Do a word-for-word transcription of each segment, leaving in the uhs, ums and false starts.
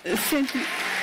Senti,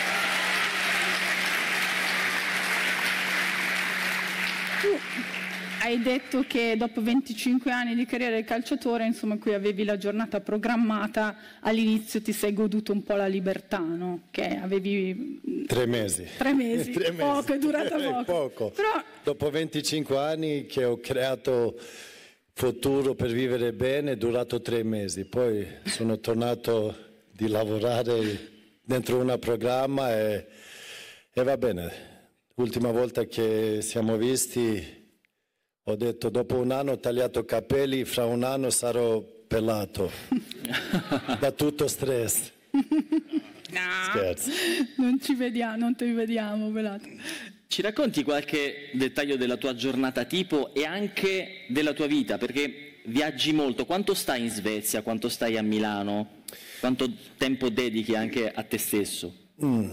tu hai detto che dopo venticinque anni di carriera di calciatore, insomma, qui avevi la giornata programmata, all'inizio ti sei goduto un po' la libertà, no? Che avevi... Tre mesi. Tre mesi, Tre mesi. poco, è durata poco. poco. Però... Dopo venticinque anni che ho creato futuro per vivere bene, è durato tre mesi. Poi sono tornato di lavorare dentro un programma e, e va bene. L'ultima volta che siamo visti ho detto dopo un anno ho tagliato capelli, fra un anno sarò pelato da tutto stress. No, Scherzo. Non ci vediamo, non ti vediamo, pelato. Ci racconti qualche dettaglio della tua giornata tipo e anche della tua vita, perché viaggi molto. Quanto stai in Svezia? Quanto stai a Milano? Quanto tempo dedichi anche a te stesso? Mm.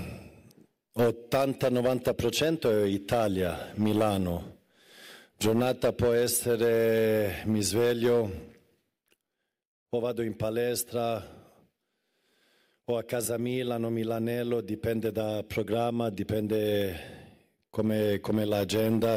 ottanta novanta per cento è Italia, Milano. Giornata può essere mi sveglio o vado in palestra o a casa Milano, Milanello, dipende dal programma, dipende come, come l'agenda.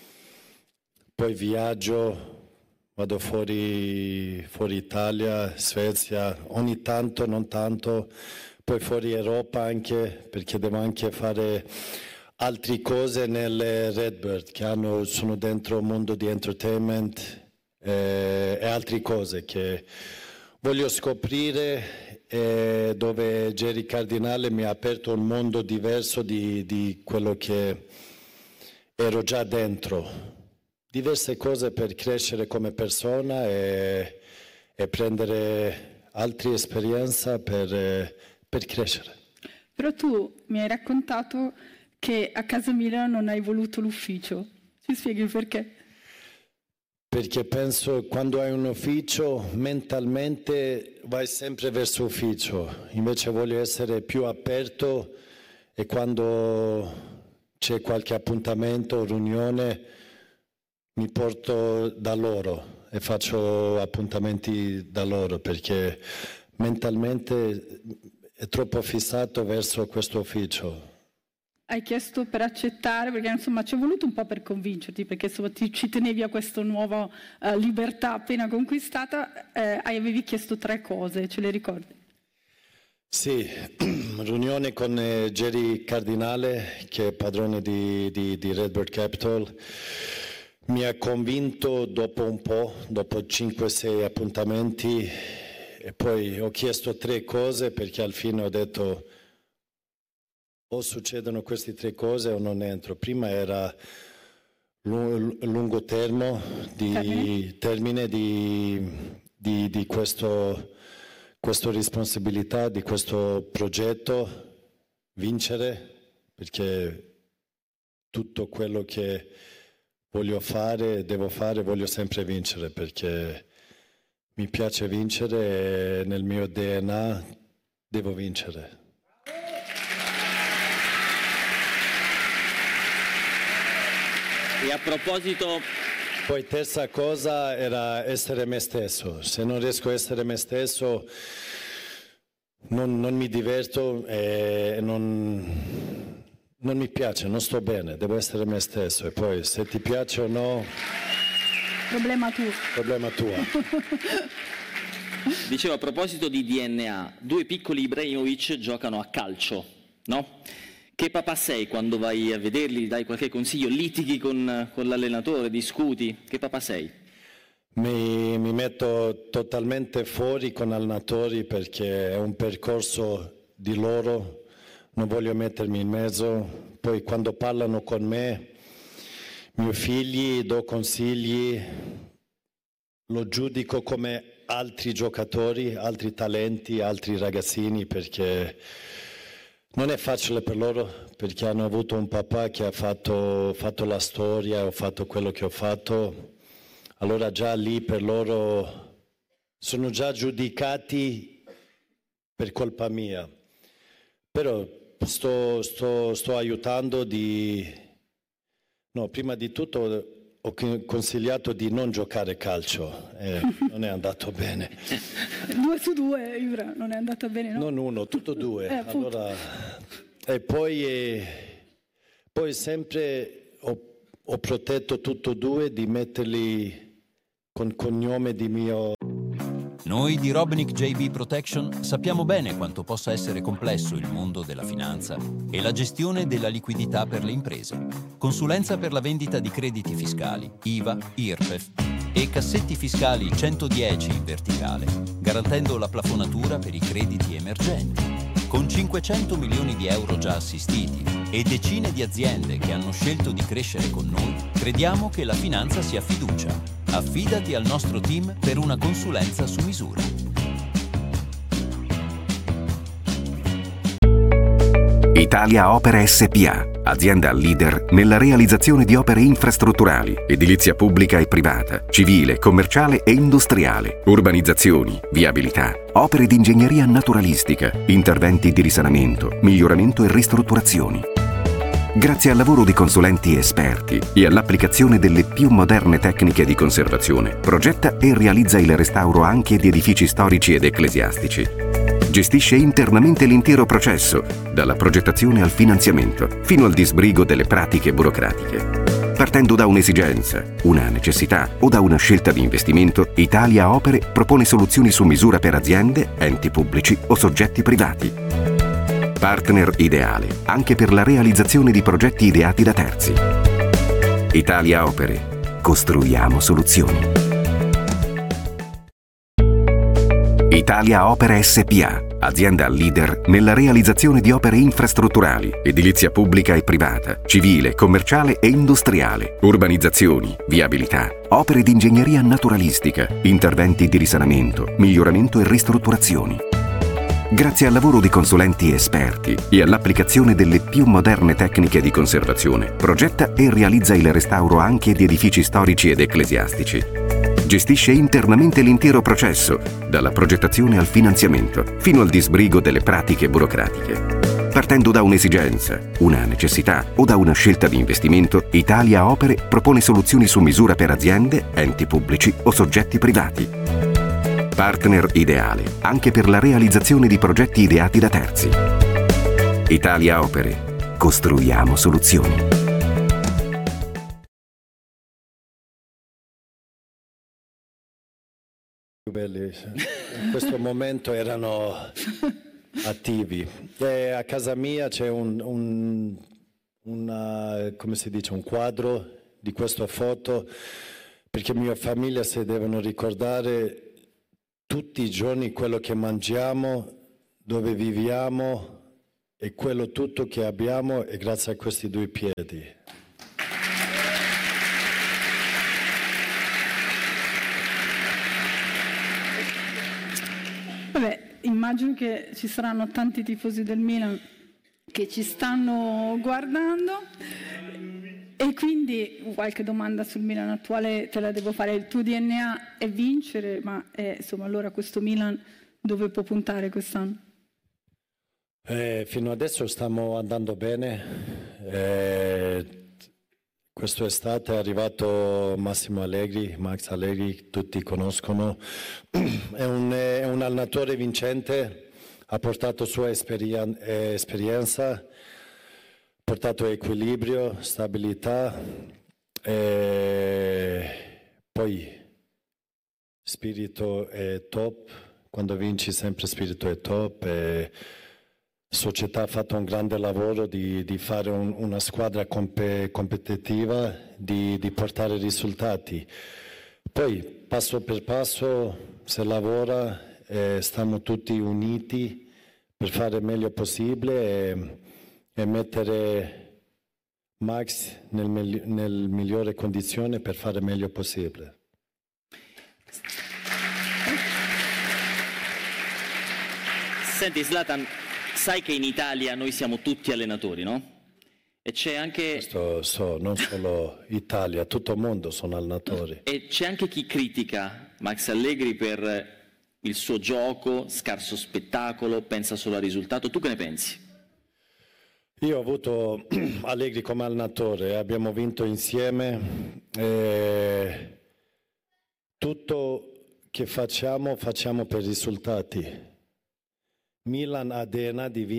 Poi viaggio, vado fuori, fuori Italia, Svezia, ogni tanto, non tanto, poi fuori Europa anche, perché devo anche fare altre cose nelle Redbird, che hanno, sono dentro il mondo di entertainment eh, e altre cose che voglio scoprire, eh, dove Jerry Cardinale mi ha aperto un mondo diverso di, di quello che ero già dentro. Diverse cose per crescere come persona e, e prendere altre esperienze per, eh, per crescere. Però tu mi hai raccontato che a casa Milano non hai voluto l'ufficio. Ci spieghi perché? Perché penso che quando hai un ufficio mentalmente vai sempre verso l'ufficio, invece voglio essere più aperto e quando c'è qualche appuntamento, riunione, mi porto da loro e faccio appuntamenti da loro perché mentalmente è troppo fissato verso questo ufficio. Hai chiesto per accettare, perché insomma ci è voluto un po' per convincerti, perché insomma ti, ci tenevi a questa nuova uh, libertà appena conquistata, eh, avevi chiesto tre cose, ce le ricordi? Sì, riunione con eh, Jerry Cardinale, che è padrone di, di, di Redbird Capital, mi ha convinto dopo un po', dopo cinque sei appuntamenti, e poi ho chiesto tre cose perché al fine ho detto o succedono queste tre cose o non entro. Prima era lungo termine di termine, termine di, di, di questo, questa responsabilità, di questo progetto, vincere, perché tutto quello che voglio fare, devo fare, voglio sempre vincere, perché mi piace vincere e nel mio D N A devo vincere. E a proposito... Poi terza cosa era essere me stesso. Se non riesco a essere me stesso non, non mi diverto e non, non mi piace, non sto bene, devo essere me stesso. E poi se ti piace o no... Problema tuo. Problema tuo. Dicevo, a proposito di D N A, due piccoli Ibrahimovic giocano a calcio, no? Che papà sei quando vai a vederli, dai qualche consiglio, litighi con, con l'allenatore, discuti? Che papà sei? Mi, mi metto totalmente fuori con allenatori perché è un percorso di loro, non voglio mettermi in mezzo. Poi quando parlano con me, miei figli, do consigli, lo giudico come altri giocatori, altri talenti, altri ragazzini, perché non è facile per loro, perché hanno avuto un papà che ha fatto, fatto la storia, ho fatto quello che ho fatto, allora già lì per loro sono già giudicati per colpa mia. Però sto, sto, sto aiutando di... No, prima di tutto ho consigliato di non giocare calcio, eh, non è andato bene. Due su due, Ibra, non è andata bene, no? Non uno, tutto due. Eh, allora, e poi, eh, poi sempre ho, ho protetto tutti e due di metterli con cognome di mio... Noi di Robinick J B Protection sappiamo bene quanto possa essere complesso il mondo della finanza e la gestione della liquidità per le imprese. Consulenza per la vendita di crediti fiscali, I V A, I R P E F e cassetti fiscali centodieci in verticale, garantendo la plafonatura per i crediti emergenti. Con cinquecento milioni di euro già assistiti e decine di aziende che hanno scelto di crescere con noi, crediamo che la finanza sia fiducia. Affidati al nostro team per una consulenza su misura. Italia Opere S P A, azienda leader nella realizzazione di opere infrastrutturali, edilizia pubblica e privata, civile, commerciale e industriale, urbanizzazioni, viabilità, opere di ingegneria naturalistica, interventi di risanamento, miglioramento e ristrutturazioni. Grazie al lavoro di consulenti esperti e all'applicazione delle più moderne tecniche di conservazione, progetta e realizza il restauro anche di edifici storici ed ecclesiastici. Gestisce internamente l'intero processo, dalla progettazione al finanziamento, fino al disbrigo delle pratiche burocratiche. Partendo da un'esigenza, una necessità o da una scelta di investimento, Italia Opere propone soluzioni su misura per aziende, enti pubblici o soggetti privati. Partner ideale anche per la realizzazione di progetti ideati da terzi. Italia Opere. Costruiamo soluzioni. Italia Opere S P A, azienda leader nella realizzazione di opere infrastrutturali, edilizia pubblica e privata, civile, commerciale e industriale, urbanizzazioni, viabilità, opere di ingegneria naturalistica, interventi di risanamento, miglioramento e ristrutturazioni. Grazie al lavoro di consulenti esperti e all'applicazione delle più moderne tecniche di conservazione, progetta e realizza il restauro anche di edifici storici ed ecclesiastici. Gestisce internamente l'intero processo, dalla progettazione al finanziamento, fino al disbrigo delle pratiche burocratiche. Partendo da un'esigenza, una necessità o da una scelta di investimento, Italia Opere propone soluzioni su misura per aziende, enti pubblici o soggetti privati. Partner ideale anche per la realizzazione di progetti ideati da terzi. Italia Opere. Costruiamo soluzioni. Più belli in questo momento erano attivi. E a casa mia c'è un, un, una, come si dice, un quadro di questa foto, perché mia famiglia si devono ricordare tutti i giorni quello che mangiamo, dove viviamo e quello tutto che abbiamo è grazie a questi due piedi. Vabbè, immagino che ci saranno tanti tifosi del Milan che ci stanno guardando e quindi qualche domanda sul Milan attuale te la devo fare. Il tuo D N A è vincere, ma è, insomma, allora questo Milan dove può puntare quest'anno? Eh, fino adesso stiamo andando bene. Eh, quest'estate è arrivato Massimo Allegri, Max Allegri, tutti conoscono. È un, è un allenatore vincente, ha portato sua esperien- eh, esperienza, portato equilibrio, stabilità, e poi spirito è top, quando vinci sempre spirito è top, e la società ha fatto un grande lavoro di, di fare un, una squadra comp- competitiva, di, di portare risultati. Poi passo per passo si lavora, e stiamo tutti uniti per fare il meglio possibile e, e mettere Max nel, nel migliore condizione per fare il meglio possibile. Senti Zlatan, sai che in Italia noi siamo tutti allenatori, no? E c'è anche... Questo so, non solo Italia, tutto il mondo sono allenatori. E c'è anche chi critica Max Allegri per il suo gioco, scarso spettacolo, pensa solo al risultato. Tu che ne pensi? Io ho avuto Allegri come allenatore, abbiamo vinto insieme. E tutto che facciamo, facciamo per risultati. Milan ha D N A di